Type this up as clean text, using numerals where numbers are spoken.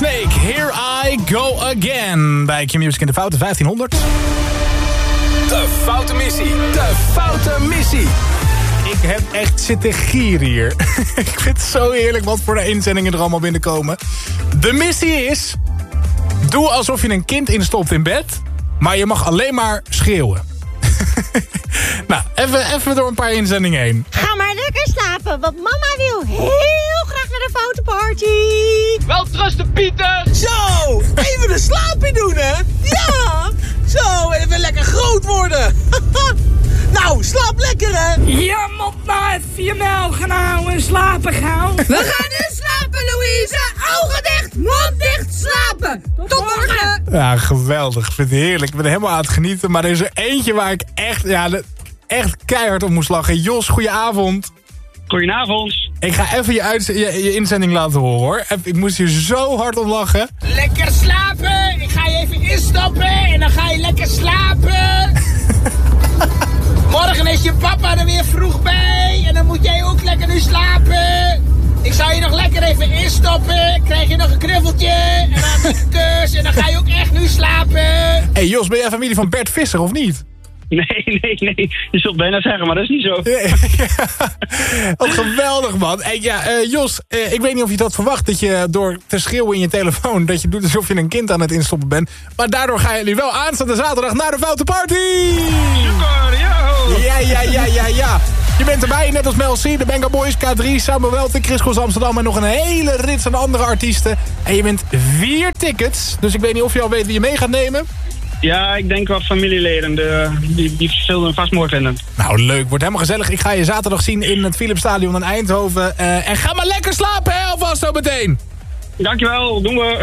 Whitesnake, Here I Go Again. Bij Q-Music in de Foute 1500. De Foute Missie. De Foute Missie. Ik heb echt zitten gieren hier. Ik vind het zo heerlijk wat voor de inzendingen er allemaal binnenkomen. De missie is... Doe alsof je een kind instopt in bed... maar je mag alleen maar schreeuwen. Nou, even door een paar inzendingen heen. Ga maar lekker slapen, want mama wil heel graag naar de Foute Party. Wel trusten, Pieter! Zo, even een slaapje doen, hè? Ja, zo, even lekker groot worden. Nou, slaap lekker, hè? Ja, moet nou even je melk gaan houden en slapen gaan. We gaan nu slapen, Louise. Ogen dicht, mond dicht, slapen. Tot morgen. Ja, geweldig. Ik vind het heerlijk. Ik ben helemaal aan het genieten. Maar er is er eentje waar ik echt keihard op moest lachen. Jos, goedenavond. Goedenavond. Ik ga even je inzending laten horen, hoor. Ik moest hier zo hard om lachen. Lekker slapen. Ik ga je even instoppen en dan ga je lekker slapen. Morgen is je papa er weer vroeg bij en dan moet jij ook lekker nu slapen. Ik zou je nog lekker even instoppen. Krijg je nog een knuffeltje en dan een kus en dan ga je ook echt nu slapen. Hey Jos, ben jij familie van Bert Visser of niet? Nee. Je zult bijna zeggen, maar dat is niet zo. Wat geweldig, man. Hey, Jos, ik weet niet of je dat verwacht... dat je door te schreeuwen in je telefoon... dat je doet alsof je een kind aan het instoppen bent. Maar daardoor gaan jullie wel aanstaande zaterdag naar de Foute Party! Super, yo! Ja. Je bent erbij, net als Mel C, de Benga Boys, K3, Samuel Welten, Chris Cross Amsterdam... en nog een hele rits aan andere artiesten. En je wint 4 tickets. Dus ik weet niet of je al weet wie je mee gaat nemen... Ja, ik denk wat familieleden. Die zullen hem vast mooi vinden. Nou, leuk. Wordt helemaal gezellig. Ik ga je zaterdag zien in het Philipsstadion in Eindhoven. En ga maar lekker slapen, hè, alvast zo meteen. Dankjewel, doen we.